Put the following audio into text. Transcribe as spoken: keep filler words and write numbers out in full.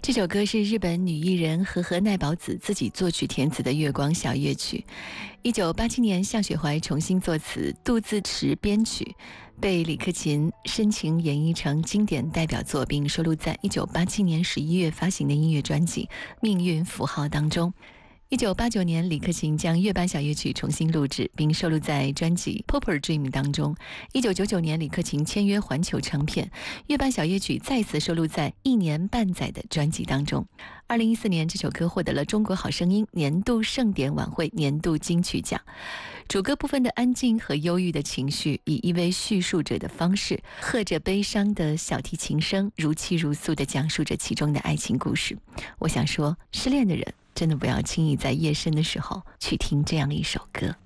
这首歌是日本女艺人和和奈保子自己作曲填词的《月光小夜曲》。一九八七年，向雪怀重新作词，杜自持编曲，被李克勤深情演绎成经典代表作，并收录在一九八七年十一月发行的音乐专辑《命运符号》当中。一九八九年，李克勤将《月半小夜曲》重新录制，并收录在专辑《Popper Dream》当中。一九九九年，李克勤签约环球唱片，《月半小夜曲》再次收录在《一年半载》的专辑当中。二零一四年，这首歌获得了中国好声音年度盛典晚会年度金曲奖。主歌部分的安静和忧郁的情绪，以一位叙述者的方式，和着悲伤的小提琴声，如泣如诉地讲述着其中的爱情故事。我想说，失恋的人真的不要轻易在夜深的时候去听这样一首歌。